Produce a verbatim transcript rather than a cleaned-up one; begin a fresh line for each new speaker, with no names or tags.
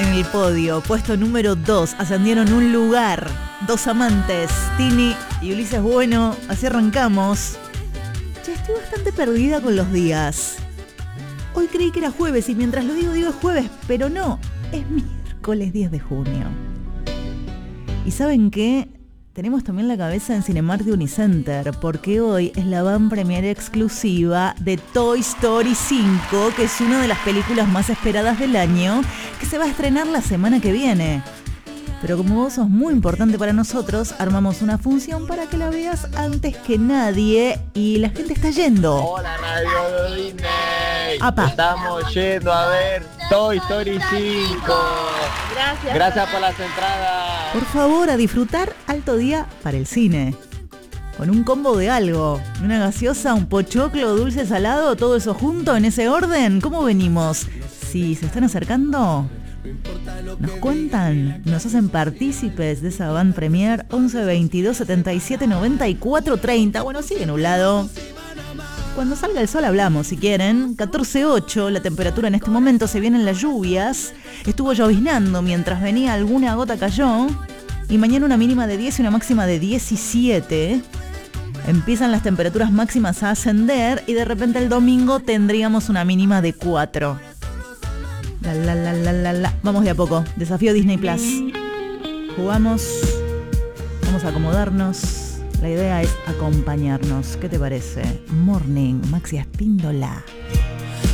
en el podio. Puesto número dos, ascendieron un lugar. Dos amantes, Tini y Ulises Bueno. Así arrancamos. Ya estoy bastante perdida con los días. Hoy creí que era jueves y mientras lo digo, digo es jueves, pero no, es miércoles diez de junio. ¿Y saben qué? Tenemos también la cabeza en Cinemark de Unicenter, porque hoy es la van premiere exclusiva de Toy Story cinco, que es una de las películas más esperadas del año, que se va a estrenar la semana que viene. Pero como vos sos muy importante para nosotros, armamos una función para que la veas antes que nadie y la gente está yendo.
Hola Radio Disney.
Apa.
Estamos yendo a ver Toy Story cinco.
Gracias.
Gracias por las entradas.
Por favor, a disfrutar alto día para el cine. Con un combo de algo, una gaseosa, un pochoclo, dulce, salado, todo eso junto en ese orden. ¿Cómo venimos? Si se están acercando, nos cuentan, nos hacen partícipes de esa van premier. Once veintidós setenta y siete noventa y cuatro treinta. Bueno, sigue nublado. Cuando salga el sol hablamos, si quieren. catorce ocho la temperatura en este momento, se vienen las lluvias. Estuvo lloviznando mientras venía, alguna gota cayó. Y mañana una mínima de diez y una máxima de diecisiete. Empiezan las temperaturas máximas a ascender y de repente el domingo tendríamos una mínima de cuatro. La, la, la, la, la, la. Vamos de a poco. Desafío Disney Plus. Jugamos. Vamos a acomodarnos. La idea es acompañarnos. ¿Qué te parece? Morning, Maxi Espíndola.